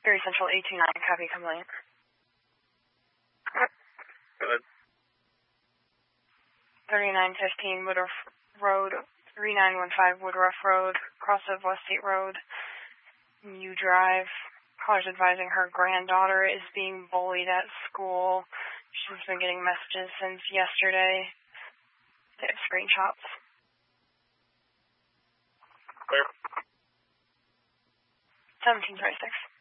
Erie Central 829, copy, complaint. Go ahead. 3915 Woodruff Road, 3915 Woodruff Road, cross of West State Road, U Drive. Caller's advising her granddaughter is being bullied at school. She's been getting messages since yesterday. They have screenshots. Clear. 1726.